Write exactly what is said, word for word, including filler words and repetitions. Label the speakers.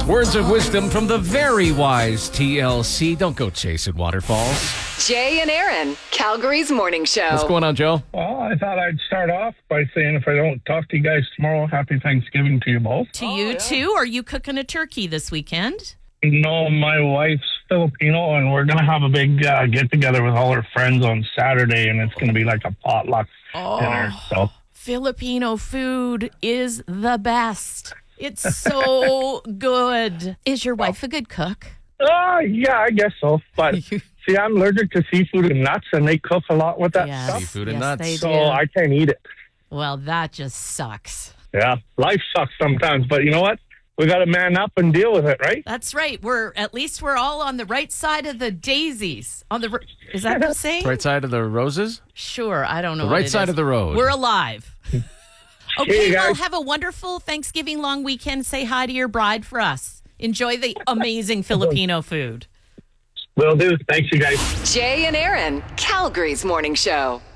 Speaker 1: Words of wisdom from the very wise T L C. Don't go chasing waterfalls.
Speaker 2: Jay and Aaron, Calgary's morning show.
Speaker 1: What's going on, Joe?
Speaker 3: Well, I thought I'd start off by saying if I don't talk to you guys tomorrow, happy Thanksgiving to you both.
Speaker 4: To you, too? Are you cooking a turkey this weekend?
Speaker 3: No, my wife's Filipino, and we're going to have a big uh, get-together with all her friends on Saturday, and it's going to be like a potluck
Speaker 4: Oh.
Speaker 3: dinner. So
Speaker 4: Filipino food is the best. It's so good. Is your wife a good cook?
Speaker 3: Uh, yeah, I guess so. But see, I'm allergic to seafood and nuts, and they cook a lot with that
Speaker 4: Yes.
Speaker 3: stuff.
Speaker 1: Seafood and
Speaker 4: Yes,
Speaker 1: nuts.
Speaker 4: they
Speaker 3: So
Speaker 4: do.
Speaker 3: I can't eat it.
Speaker 4: Well, that just sucks.
Speaker 3: Yeah, life sucks sometimes, but you know what? We got to man up and deal with it, right?
Speaker 4: That's right. We're at least we're all on the right side of the daisies. On the r- is that the saying?
Speaker 1: Right side of the roses?
Speaker 4: Sure, I don't know.
Speaker 1: The
Speaker 4: what
Speaker 1: right
Speaker 4: it
Speaker 1: side
Speaker 4: is.
Speaker 1: of the road.
Speaker 4: We're alive.
Speaker 3: Hey,
Speaker 4: Okay, well,
Speaker 3: guys.
Speaker 4: have a wonderful Thanksgiving long weekend. Say hi to your bride for us. Enjoy the amazing Filipino food.
Speaker 3: Will do. Thanks, you guys.
Speaker 2: Jay and Aaron, Calgary's morning show.